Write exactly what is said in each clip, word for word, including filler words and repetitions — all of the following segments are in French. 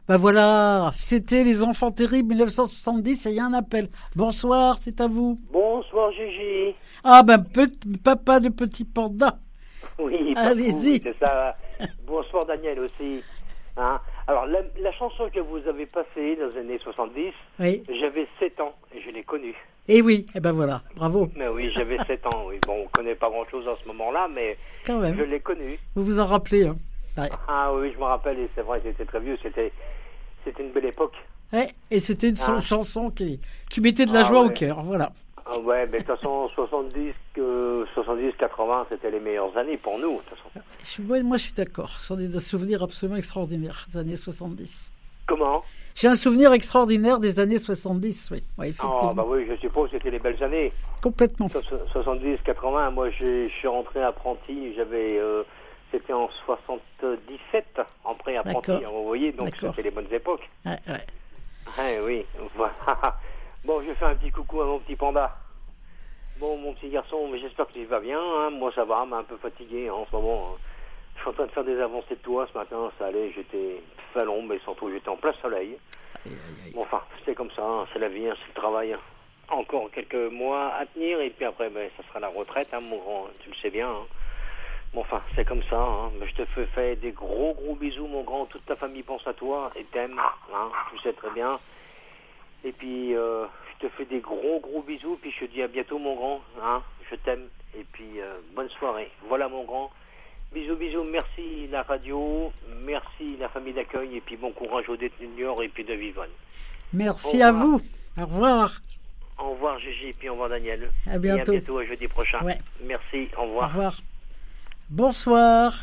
Ben voilà, c'était Les Enfants Terribles mille neuf cent soixante-dix et il y a un appel. Bonsoir, c'est à vous. Bonsoir Gigi. Ah ben, pe- papa de petit panda. Oui, allez-y. Oui, c'est ça. Bonsoir Daniel aussi. Hein. Alors, la, la chanson que vous avez passée dans les années soixante-dix, oui. J'avais sept ans et je l'ai connue. Et oui, et ben voilà, bravo. Mais oui, j'avais sept ans. Oui. Bon, on ne connaît pas grand-chose en ce moment-là, mais quand même. Je l'ai connue. Vous vous en rappelez, hein. Ouais. Ah oui, je me rappelle, et c'est vrai, c'était très vieux, c'était, c'était une belle époque. Ouais, et c'était une hein. chanson qui, qui mettait de la ah, joie ouais. au cœur, voilà. Ah ouais, mais de toute façon, soixante-dix, euh, soixante-dix, quatre-vingts, c'était les meilleures années pour nous, de toute façon. Je suis, moi, moi, je suis d'accord, ce sont des souvenirs absolument extraordinaires, des années soixante-dix. Comment ? J'ai un souvenir extraordinaire des années soixante-dix, oui. Ouais, effectivement. Ah, bah oui, je suppose que c'était les belles années. Complètement. soixante-dix, quatre-vingts, moi, je suis rentré apprenti, j'avais... Euh, c'était en soixante-dix-sept, en pré-apprenti, hein, vous voyez, donc D'accord. c'était les bonnes époques. Ouais, ouais. Ouais, oui, voilà. Bon, je fais un petit coucou à mon petit panda. Bon, mon petit garçon, mais j'espère que tu vas bien, hein. Moi ça va, mais un peu fatigué hein, en ce moment. Hein. Je suis en train de faire des avancées de toit ce matin, ça allait, j'étais à l'ombre, mais surtout j'étais en plein soleil. Aïe, aïe, aïe. Bon, enfin, c'est comme ça, hein, c'est la vie, hein, c'est le travail. Encore quelques mois à tenir, et puis après, ben, ça sera la retraite, hein, mon grand, tu le sais bien. Hein. Bon, enfin, c'est comme ça, hein. Je te fais, fais des gros gros bisous, mon grand, toute ta famille pense à toi et t'aime, hein, tu sais très bien. Et puis, euh, je te fais des gros gros bisous, puis je te dis à bientôt, mon grand, hein, je t'aime, et puis euh, bonne soirée. Voilà, mon grand. Bisous, bisous, merci la radio, merci la famille d'accueil, et puis bon courage aux détenus de Niort et puis de Vivonne. Merci à vous. Au revoir. Au revoir, Gigi, et puis au revoir, Daniel. À bientôt. Et à bientôt, à jeudi prochain. Ouais. Merci, au revoir. Au revoir. Bonsoir.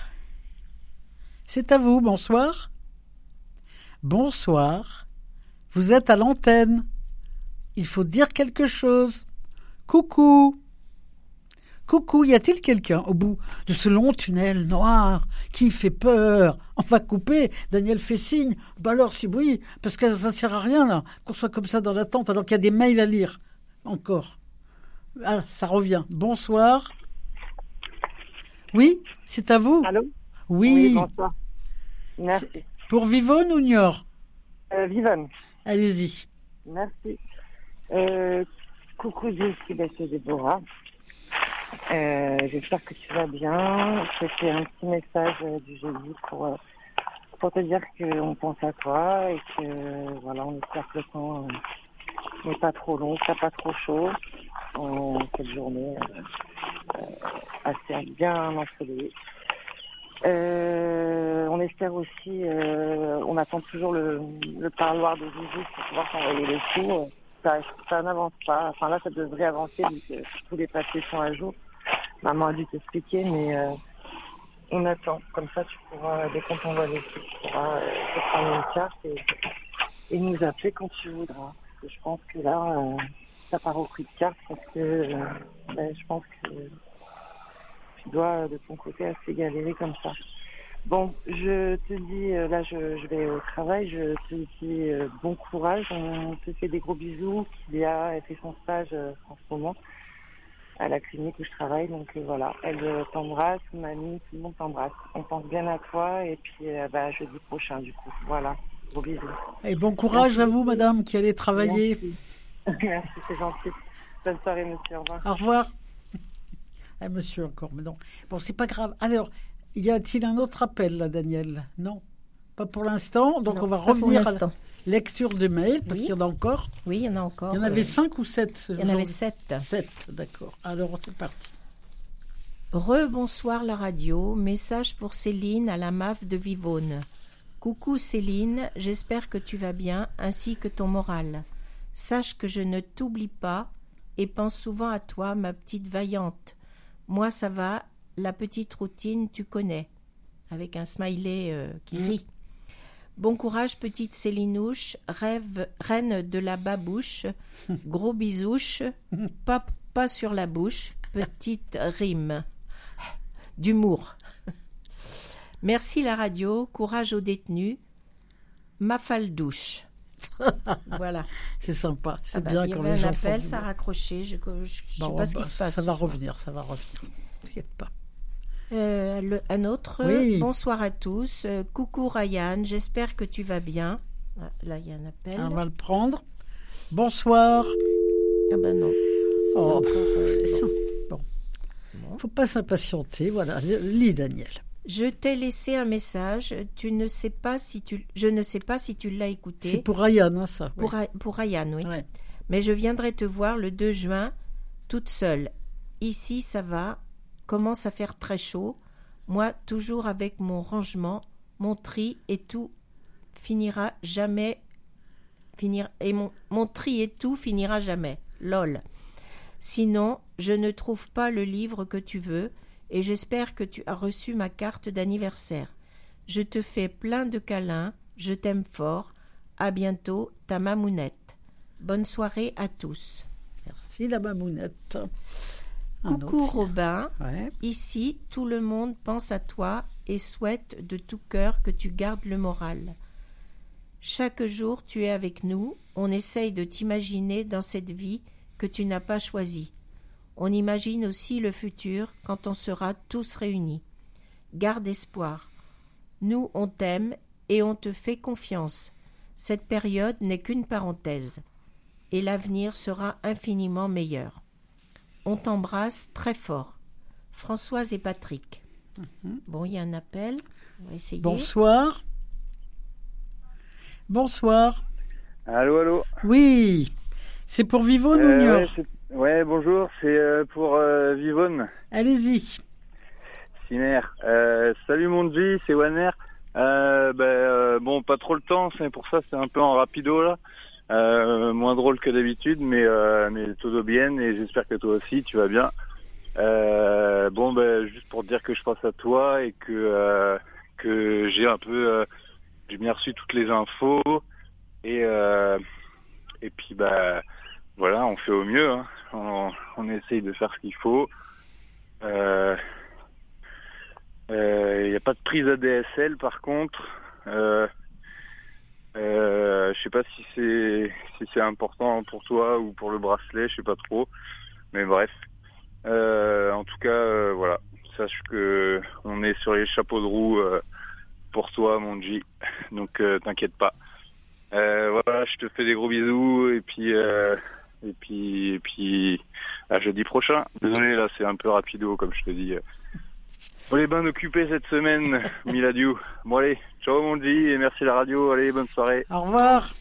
C'est à vous, bonsoir. Bonsoir. Vous êtes à l'antenne. Il faut dire quelque chose. Coucou. Coucou, y a-t-il quelqu'un au bout de ce long tunnel noir qui fait peur? On va couper. Daniel fait signe. Bah alors, si oui, parce que ça ne sert à rien, là, qu'on soit comme ça dans l'attente, alors qu'il y a des mails à lire. Encore. Ah, ça revient. Bonsoir. Oui, c'est à vous. Allô? Oui. Oui, bonsoir. Merci. C'est pour Vivonne ou Niort? Euh, Vivonne. Allez-y. Merci. Euh, coucou Gilles, c'est Déborah. Euh, j'espère que tu vas bien. C'était un petit message euh, du jeudi pour, euh, pour te dire qu'on pense à toi et que voilà, on espère que le temps euh, n'est pas trop long, que t'as pas trop chaud en cette journée euh, euh, assez bien ensoleillée. Euh, on espère aussi, euh, on attend toujours le, le parloir de Gigi pour pouvoir s'envoyer les sous. Ça, ça n'avance pas. Enfin là, ça devrait avancer vu que tous les papiers sont à jour. Maman a dû t'expliquer, mais euh, on attend. Comme ça, tu pourras, dès qu'on t'envoie les sous, tu pourras euh, te prendre une carte et, et nous appeler quand tu voudras. Parce que je pense que là, euh, ça part au prix de carte parce que euh, ben, je pense que tu dois, de ton côté, assez galérer comme ça. Bon, je te dis, euh, là, je, je vais au travail, je te dis euh, bon courage, on te fait des gros bisous. Léa, elle fait son stage euh, en ce moment à la clinique où je travaille, donc euh, voilà, elle euh, t'embrasse, mamie, tout le monde t'embrasse. On pense bien à toi, et puis euh, bah, jeudi prochain, du coup, voilà, gros bisous. Et bon courage Merci. À vous, madame, qui allez travailler. Merci, Merci c'est gentil. Bonne soirée, monsieur, au revoir. Au revoir. Ah, monsieur, encore, mais non. Bon, c'est pas grave. Alors, y a-t-il un autre appel, là, Daniel? Non, pas pour l'instant. Donc, non, on va pas revenir pour à la lecture de mails, parce oui. qu'il y en a encore. Oui, il y en a encore. Il y en avait euh... cinq ou sept? Il y en avait sept. Sept, d'accord. Alors, c'est parti. Rebonsoir la radio. Message pour Céline à la M A F de Vivonne. Coucou Céline, j'espère que tu vas bien, ainsi que ton moral. Sache que je ne t'oublie pas et pense souvent à toi, ma petite vaillante. Moi, ça va, la petite routine, tu connais. Avec un smiley euh, qui mmh. rit. Bon courage, petite Célinouche, rêve, reine de la babouche, gros bisouche, pas, pas sur la bouche, petite rime, d'humour. Merci la radio, courage aux détenus, Mafaldouche. Voilà. C'est sympa, c'est ah bah, bien quand quand les gens Il y avait un appel, font ça a raccroché, je ne sais bon, pas ce bah, qui se passe. Ça va revenir, ça va revenir, t'inquiète pas. Euh, le, un autre, oui. Bonsoir à tous, euh, coucou Ryan, j'espère que tu vas bien, Ah, là, il y a un appel. On va le prendre. Bonsoir. Ah ben non. C'est Oh, encore, euh, c'est bon. ça. Bon. Il ne faut pas s'impatienter. Voilà, lis Daniel. Je t'ai laissé un message. Tu ne sais pas si tu, je ne sais pas si tu l'as écouté. C'est pour Ryan, hein, ça. Pour, oui. Ra- pour Ryan, oui. Ouais. Mais je viendrai te voir le deux juin, toute seule. Ici, ça va. Commence à faire très chaud. Moi, toujours avec mon rangement, mon tri et tout finira jamais. Finir, et mon, mon tri et tout finira jamais. Lol. Sinon, je ne trouve pas le livre que tu veux et j'espère que tu as reçu ma carte d'anniversaire. Je te fais plein de câlins. Je t'aime fort. À bientôt, ta mamounette. Bonne soirée à tous. Merci, la mamounette. Un Coucou autre. Robin. Ouais. Ici, tout le monde pense à toi et souhaite de tout cœur que tu gardes le moral. Chaque jour, tu es avec nous. On essaye de t'imaginer dans cette vie que tu n'as pas choisie. On imagine aussi le futur quand on sera tous réunis. Garde espoir. Nous, on t'aime et on te fait confiance. Cette période n'est qu'une parenthèse. Et l'avenir sera infiniment meilleur. On t'embrasse très fort. Françoise et Patrick. Mm-hmm. Bon, il y a un appel. On va essayer. Bonsoir. Bonsoir. Allô, allô. Oui. C'est pour Vivonne euh, ou Niort? ouais, c'est... ouais, bonjour. C'est euh, pour euh, Vivonne. Allez-y. Siner. Euh, salut mon G, c'est Wanner. Euh, ben, euh, bon, pas trop le temps, c'est pour ça c'est un peu en rapido là. Euh, moins drôle que d'habitude, mais euh, mais todo bien et j'espère que toi aussi tu vas bien. Euh, bon, ben juste pour te dire que je pense à toi et que euh, que j'ai un peu euh, j'ai bien reçu toutes les infos et euh, et puis bah voilà, on fait au mieux, hein. on, on essaye de faire ce qu'il faut. Euh, Il euh, n'y a pas de prise A D S L par contre. Euh, euh, je sais pas si c'est si c'est important pour toi ou pour le bracelet, je sais pas trop. Mais bref. Euh, en tout cas, euh, voilà. Sache que on est sur les chapeaux de roue euh, pour toi, mon G. Donc euh, t'inquiète pas. Euh, voilà, je te fais des gros bisous et puis euh, et puis et puis à jeudi prochain. Désolé là, c'est un peu rapido comme je te dis. On est bien occupés cette semaine, Miladiou. Bon allez, ciao mon G et merci la radio. Allez, bonne soirée. Au revoir.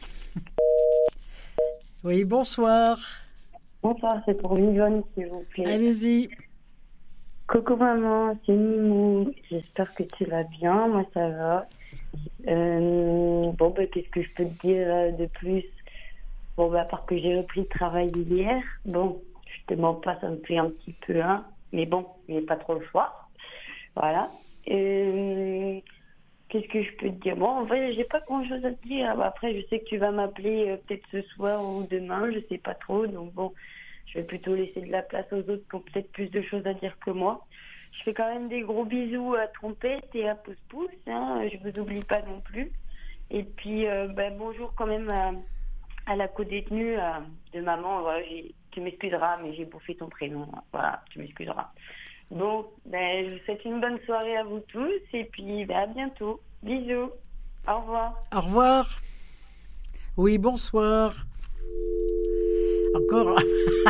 Oui, bonsoir. Bonsoir, c'est pour Vivonne, s'il vous plaît. Allez-y. Coucou maman, c'est Mimou. J'espère que tu vas bien. Moi, ça va. Euh, bon, bah, qu'est-ce que je peux te dire de plus? Bon, bah, à part que j'ai repris le travail hier. Bon, je te mens pas, ça me fait un petit peu, hein. Mais bon, il n'y a pas trop le choix. Voilà. Euh, qu'est-ce que je peux te dire? Bon, en vrai, j'ai pas grand-chose à te dire. Après, je sais que tu vas m'appeler euh, peut-être ce soir ou demain, je sais pas trop. Donc bon, je vais plutôt laisser de la place aux autres qui ont peut-être plus de choses à dire que moi. Je fais quand même des gros bisous à Trompette et à Pouce-Pouce. Hein. Je vous oublie pas non plus. Et puis, euh, ben, bonjour quand même à, à la co-détenue euh, de maman. Voilà, j'ai, tu m'excuseras, mais j'ai bouffé ton prénom. Voilà, tu m'excuseras. Bon, ben, je vous souhaite une bonne soirée à vous tous et puis ben, à bientôt. Bisous. Au revoir. Au revoir. Oui, bonsoir. Encore.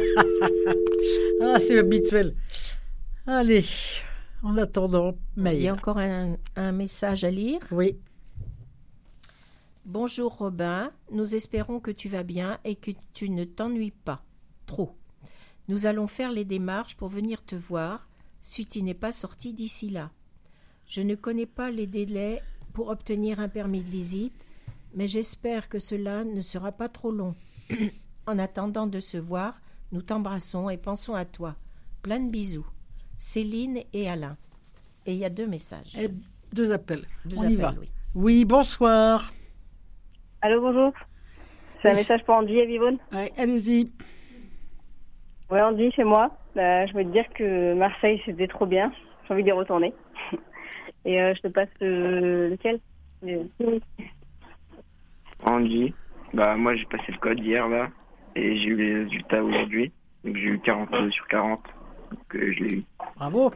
Ah, c'est habituel. Allez, en attendant, Maï. Il y a encore un, un message à lire. Oui. Bonjour Robin, nous espérons que tu vas bien et que tu ne t'ennuies pas trop. Nous allons faire les démarches pour venir te voir si tu n'es pas sorti d'ici là. Je ne connais pas les délais pour obtenir un permis de visite, mais j'espère que cela ne sera pas trop long. En attendant de se voir, nous t'embrassons et pensons à toi. Plein de bisous. Céline et Alain. Et il y a deux messages. Et deux appels. Deux On appels, y va. oui. Oui, bonsoir. Allô, bonjour. C'est un Oui. message pour Andy et Vivonne. Ouais, allez-y. Ouais, Andy, c'est moi. Euh, je veux te dire que Marseille, c'était trop bien. J'ai envie d'y retourner. Et euh, je te passe euh, lequel euh, Andy, bah moi j'ai passé le code hier là et j'ai eu les résultats aujourd'hui. Donc j'ai eu quarante-deux sur quarante. Donc euh, je l'ai eu. Bravo.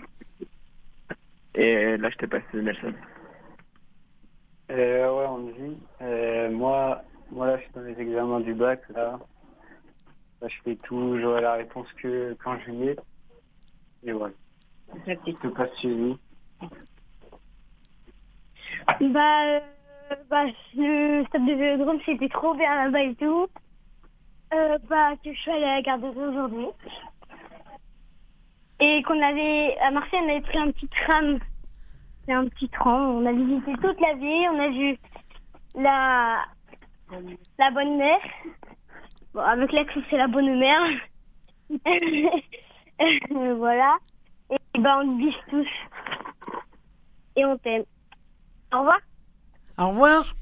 Et là je te passe Nelson. Euh, ouais, Andy. Euh, moi, dans les examens du bac, là. Là, je fais tout, j'aurai la réponse que qu'en juillet. Et voilà. Je te passe suivi. Bah, euh, bah, le stade de Vélodrome, c'était trop bien là-bas et tout. Euh, bah, que je suis allée à la garderie aujourd'hui. Et qu'on avait, à Marseille, on avait pris un petit tram. C'est un petit tram. On a visité toute la ville. On a vu la, la bonne mère. Bon, avec l'accent, c'est la bonne mère. Voilà. Et bah, on te bise tous. Et on t'aime. Au revoir. Au revoir.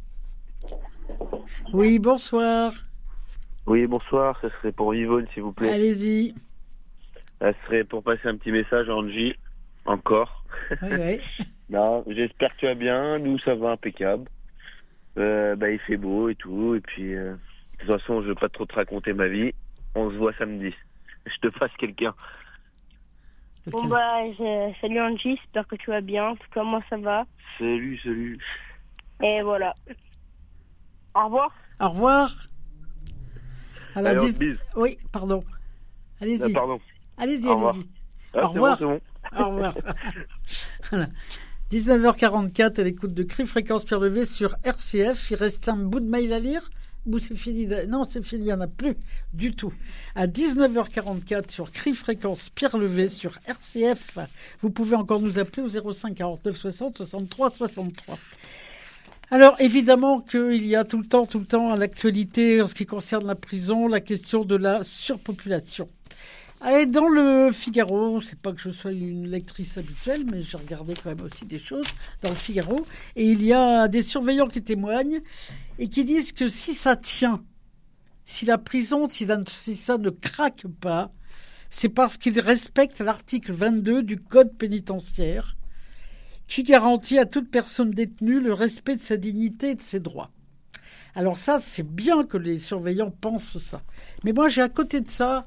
Oui, bonsoir. Oui, bonsoir, ce serait pour Yvonne, s'il vous plaît. Allez-y. Ça serait pour passer un petit message à Angie, encore. Oui, oui. Non, j'espère que tu vas bien, nous ça va impeccable. Euh, bah, il fait beau et tout, et puis euh, de toute façon, je veux pas trop te raconter ma vie. On se voit samedi. Je te fasse quelqu'un. Bon bah, je... salut Angie, j'espère que tu vas bien. En tout cas, moi ça va. Salut, salut. Et voilà. Au revoir. Au revoir. Alors, Allez, on dix... se bise. Oui, pardon. Allez-y. Ah, pardon. Allez-y, Au revoir. allez-y. Ah, Au c'est revoir. bon, c'est bon. Au revoir. Voilà. dix-neuf heures quarante-quatre à l'écoute de Cri Fréquence Pierre Levé sur R C F. Il reste un bout de mail à lire. Ou c'est fini de... Non, c'est fini, il n'y en a plus du tout. À dix-neuf heures quarante-quatre sur Cri Fréquence Pierre Levé sur R C F. Vous pouvez encore nous appeler au zéro cinq quarante-neuf soixante soixante-trois soixante-trois. Alors, évidemment qu'il y a tout le temps, tout le temps à l'actualité, en ce qui concerne la prison, la question de la surpopulation. Et dans le Figaro, c'est pas que je sois une lectrice habituelle, mais j'ai regardé quand même aussi des choses dans le Figaro, et il y a des surveillants qui témoignent et qui disent que si ça tient, si la prison, si ça, si ça ne craque pas, c'est parce qu'ils respectent l'article vingt-deux du Code pénitentiaire, qui garantit à toute personne détenue le respect de sa dignité et de ses droits. Alors ça, c'est bien que les surveillants pensent ça. Mais moi, j'ai à côté de ça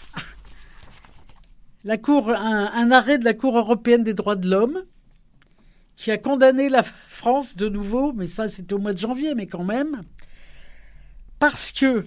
la cour, un, un arrêt de la Cour européenne des droits de l'homme qui a condamné la France de nouveau, mais ça, c'était au mois de janvier, mais quand même, parce que,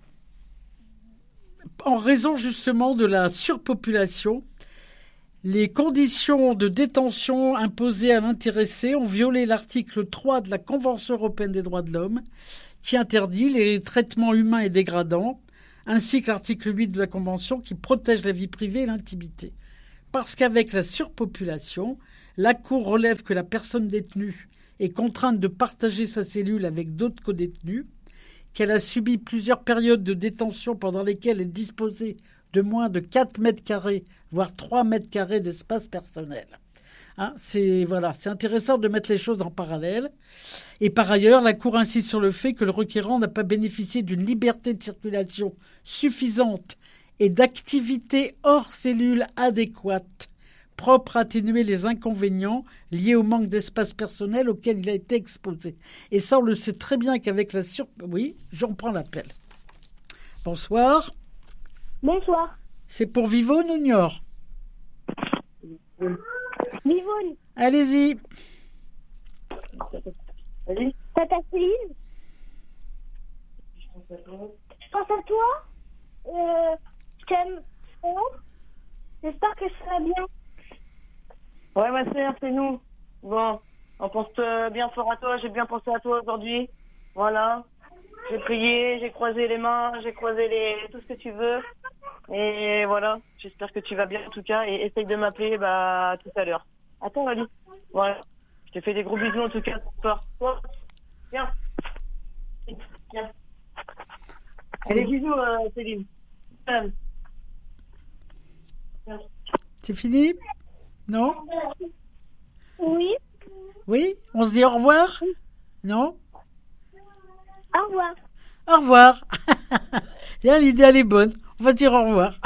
en raison justement de la surpopulation, les conditions de détention imposées à l'intéressé ont violé l'article trois de la Convention européenne des droits de l'homme, qui interdit les traitements humains et dégradants, ainsi que l'article huit de la Convention qui protège la vie privée et l'intimité. Parce qu'avec la surpopulation, la Cour relève que la personne détenue est contrainte de partager sa cellule avec d'autres codétenus, qu'elle a subi plusieurs périodes de détention pendant lesquelles elle disposait de moins de quatre mètres carrés, voire trois mètres carrés d'espace personnel. Hein, c'est, voilà, c'est intéressant de mettre les choses en parallèle. Et par ailleurs, la Cour insiste sur le fait que le requérant n'a pas bénéficié d'une liberté de circulation suffisante et d'activité hors cellule adéquate, propre à atténuer les inconvénients liés au manque d'espace personnel auquel il a été exposé. Et ça, on le sait très bien qu'avec la sur... Oui, j'en prends l'appel. Bonsoir. Bonsoir. C'est pour Vivonne ou Niort ? Vivonne. Allez-y. Tata Céline. Je pense à toi. Euh, je t'aime. J'espère que ça va bien. Ouais, ma sœur, c'est nous. Bon, on pense euh, bien fort à toi. J'ai bien pensé à toi aujourd'hui. Voilà. J'ai prié, j'ai croisé les mains, j'ai croisé les tout ce que tu veux. Et voilà. J'espère que tu vas bien en tout cas. Et essaye de m'appeler bah, tout à l'heure. Attends, Ali. Voilà. Je te fais des gros bisous en tout cas ce soir. Toi, viens. Viens. Allez, bisous, euh, Céline. Viens. C'est fini ? Non ? Oui. Oui ? On se dit au revoir ? Non ? Au revoir. Au revoir. Bien, l'idée, elle est bonne. On va dire au revoir.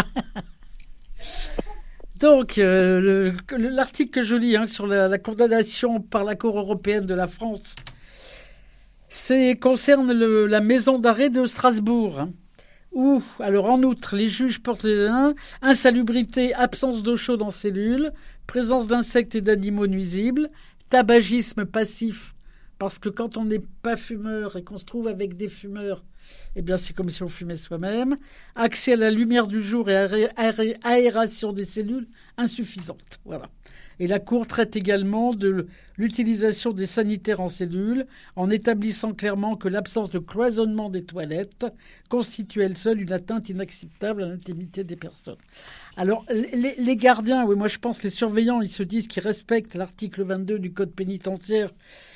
Donc, euh, le, le, l'article que je lis hein, sur la, la condamnation par la Cour européenne de la France, c'est concerne le, la maison d'arrêt de Strasbourg, hein, où, alors en outre, les juges portent les insalubrité, absence d'eau chaude en cellule, présence d'insectes et d'animaux nuisibles, tabagisme passif, parce que quand on n'est pas fumeur et qu'on se trouve avec des fumeurs, Eh bien, c'est comme si on fumait soi-même. Accès à la lumière du jour et aé- aé- aération des cellules insuffisante. Voilà. Et la Cour traite également de l'utilisation des sanitaires en cellules, en établissant clairement que l'absence de cloisonnement des toilettes constitue elle seule une atteinte inacceptable à l'intimité des personnes. Alors, les, les gardiens, oui, moi je pense les surveillants, ils se disent qu'ils respectent l'article vingt-deux du Code pénitentiaire,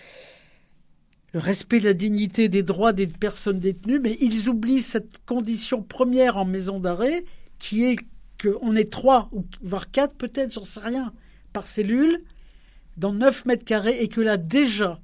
le respect de la dignité des droits des personnes détenues, mais ils oublient cette condition première en maison d'arrêt, qui est qu'on est trois, ou voire quatre peut-être, j'en sais rien, par cellule, dans neuf mètres carrés, et que là, déjà,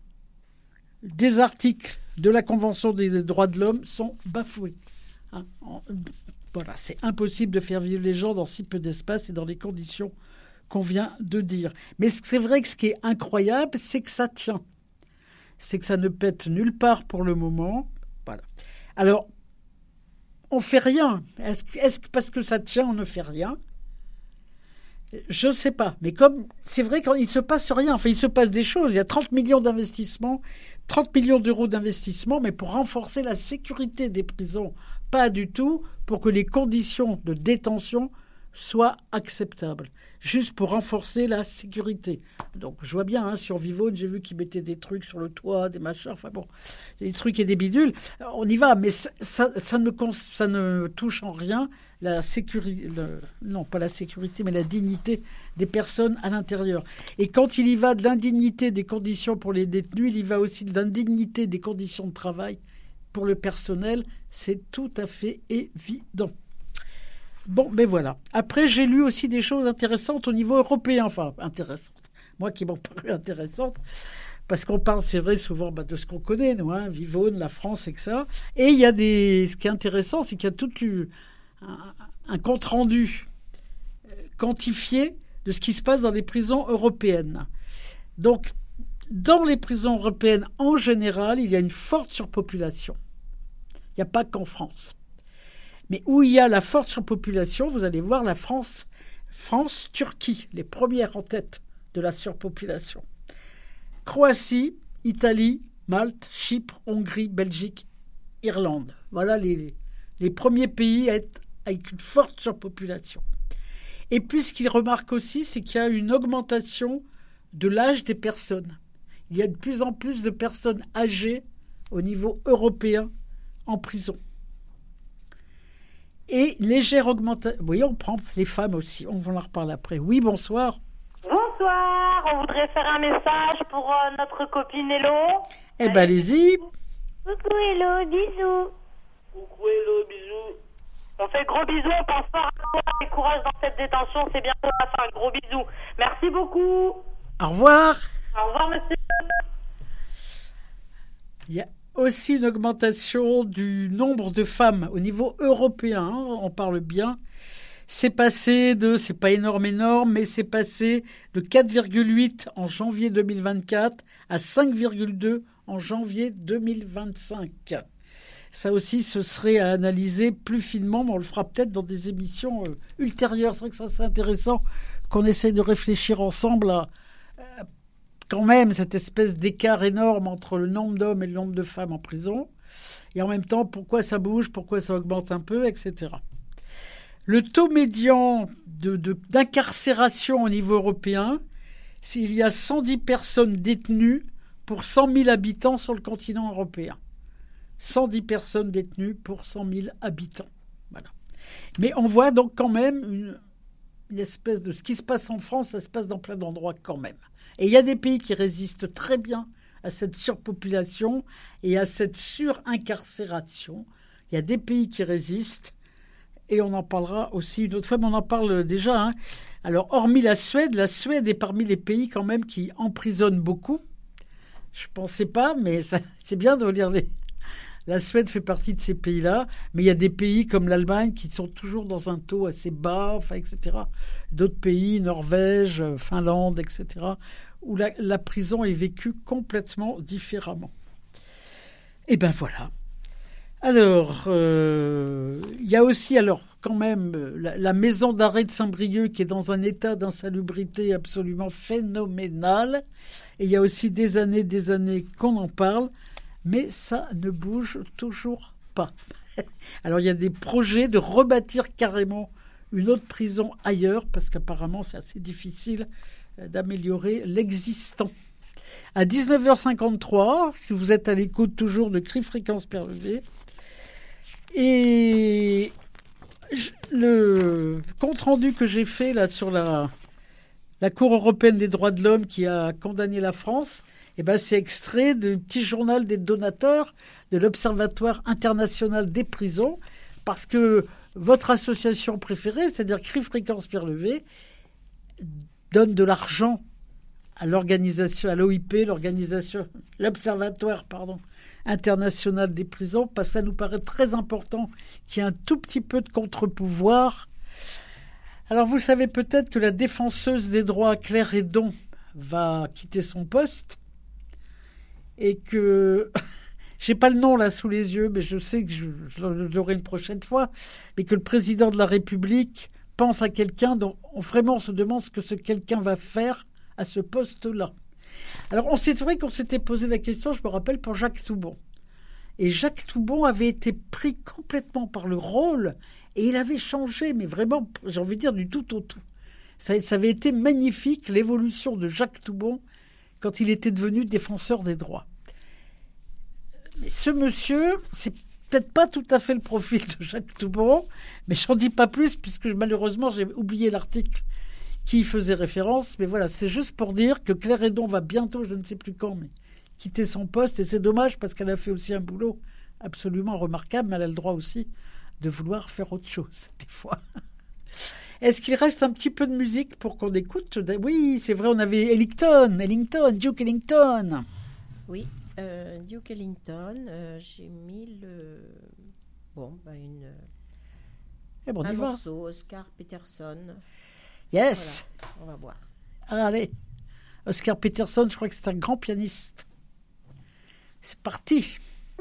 des articles de la Convention des droits de l'homme sont bafoués. Hein, en, voilà, c'est impossible de faire vivre les gens dans si peu d'espace et dans les conditions qu'on vient de dire. Mais c'est vrai que ce qui est incroyable, c'est que ça tient. C'est que ça ne pète nulle part pour le moment. Voilà. Alors, on fait rien. Est-ce, est-ce que parce que ça tient, on ne fait rien ? Je ne sais pas, mais comme c'est vrai qu'il ne se passe rien, enfin il se passe des choses, il y a trente millions d'investissements, trente millions d'euros d'investissement, mais pour renforcer la sécurité des prisons, pas du tout, pour que les conditions de détention soient acceptables, juste pour renforcer la sécurité. Donc je vois bien, hein, sur Vivonne, j'ai vu qu'ils mettaient des trucs sur le toit, des machins, enfin bon, des trucs et des bidules, on y va, mais ça, ça, ça, ne, ça ne touche en rien la sécurité, le, non pas la sécurité, mais la dignité des personnes à l'intérieur. Et quand il y va de l'indignité des conditions pour les détenus, il y va aussi de l'indignité des conditions de travail pour le personnel, c'est tout à fait évident. Bon, ben voilà. Après, j'ai lu aussi des choses intéressantes au niveau européen, enfin intéressantes, moi qui m'ont paru intéressantes, parce qu'on parle, c'est vrai, souvent bah, de ce qu'on connaît, nous, hein, Vivonne, la France et que ça. Et il y a des, ce qui est intéressant, c'est qu'il y a toute une Un, un compte-rendu quantifié de ce qui se passe dans les prisons européennes. Donc, dans les prisons européennes, en général, il y a une forte surpopulation. Il n'y a pas qu'en France. Mais où il y a la forte surpopulation, vous allez voir la France, France, Turquie, les premières en tête de la surpopulation. Croatie, Italie, Malte, Chypre, Hongrie, Belgique, Irlande. Voilà les, les premiers pays à être avec une forte surpopulation. Et puis, ce qu'il remarque aussi, c'est qu'il y a une augmentation de l'âge des personnes. Il y a de plus en plus de personnes âgées au niveau européen en prison. Et légère augmentation... Oui, on prend les femmes aussi. On va en reparler après. Oui, bonsoir. Bonsoir. On voudrait faire un message pour euh, notre copine Hello. Eh bien, allez-y. Coucou Hello, bisous. Coucou Hello, bisous. On fait gros bisous, on pense fort à toi et courage dans cette détention, c'est bientôt la fin. Gros bisous. Merci beaucoup. Au revoir. Au revoir, monsieur. Il y a aussi une augmentation du nombre de femmes au niveau européen, hein, on parle bien. C'est passé de, c'est pas énorme, énorme, mais c'est passé de quatre virgule huit en janvier deux mille vingt-quatre à cinq virgule deux en janvier deux mille vingt-cinq. Ça aussi, ce serait à analyser plus finement, mais on le fera peut-être dans des émissions euh, ultérieures. C'est vrai que ça, c'est intéressant qu'on essaye de réfléchir ensemble à euh, quand même cette espèce d'écart énorme entre le nombre d'hommes et le nombre de femmes en prison. Et en même temps, pourquoi ça bouge, pourquoi ça augmente un peu, et cetera. Le taux médian de, de, d'incarcération au niveau européen, il y a cent dix personnes détenues pour cent mille habitants sur le continent européen. cent dix personnes détenues pour cent mille habitants. Voilà. Mais on voit donc quand même une, une espèce de... Ce qui se passe en France, ça se passe dans plein d'endroits quand même. Et il y a des pays qui résistent très bien à cette surpopulation et à cette surincarcération. Il y a des pays qui résistent et on en parlera aussi une autre fois, mais on en parle déjà. Hein. Alors, hormis la Suède, la Suède est parmi les pays quand même qui emprisonnent beaucoup. Je ne pensais pas, mais ça, c'est bien de lire les... La Suède fait partie de ces pays-là, mais il y a des pays comme l'Allemagne qui sont toujours dans un taux assez bas, enfin, et cetera. D'autres pays, Norvège, Finlande, et cetera, où la, la prison est vécue complètement différemment. Et ben voilà. Alors, euh, il y a aussi, alors, quand même, la, la maison d'arrêt de Saint-Brieuc qui est dans un état d'insalubrité absolument phénoménal. Et il y a aussi des années, des années qu'on en parle. Mais ça ne bouge toujours pas. Alors, il y a des projets de rebâtir carrément une autre prison ailleurs, parce qu'apparemment, c'est assez difficile d'améliorer l'existant. À dix-neuf heures cinquante-trois, si vous êtes à l'écoute toujours de Cri Fréquence Perlevée, et le compte-rendu que j'ai fait là sur la, la Cour européenne des droits de l'homme qui a condamné la France, eh ben, c'est extrait du petit journal des donateurs de l'Observatoire international des prisons, parce que votre association préférée, c'est-à-dire Cri Fréquence Perlevée, donne de l'argent à l'organisation, à l'O I P, l'organisation, l'Observatoire, pardon, international des prisons, parce que ça nous paraît très important qu'il y ait un tout petit peu de contre-pouvoir. Alors, vous savez peut-être que la défenseuse des droits, Claire Hédon, va quitter son poste, et que, j'ai pas le nom là sous les yeux, mais je sais que je, je l'aurai une prochaine fois, mais que le président de la République pense à quelqu'un dont on vraiment se demande ce que ce quelqu'un va faire à ce poste-là. Alors, on c'est vrai qu'on s'était posé la question, je me rappelle, pour Jacques Toubon. Et Jacques Toubon avait été pris complètement par le rôle, et il avait changé, mais vraiment, j'ai envie de dire, du tout au tout. Ça, ça avait été magnifique, l'évolution de Jacques Toubon, quand il était devenu défenseur des droits. Mais ce monsieur, c'est peut-être pas tout à fait le profil de Jacques Toubon, mais j'en dis pas plus, puisque malheureusement, j'ai oublié l'article qui y faisait référence. Mais voilà, c'est juste pour dire que Claire Hédon va bientôt, je ne sais plus quand, mais quitter son poste. Et c'est dommage, parce qu'elle a fait aussi un boulot absolument remarquable, mais elle a le droit aussi de vouloir faire autre chose, des fois. Est-ce qu'il reste un petit peu de musique pour qu'on écoute ? Oui, c'est vrai, on avait Ellington, Ellington, Duke Ellington. Oui, euh, Duke Ellington, euh, j'ai mis le... Bon, bah une... Eh bon, on un y va. morceau, Oscar Peterson. Yes. Voilà, on va voir. Allez, Oscar Peterson, je crois que c'est un grand pianiste. C'est parti.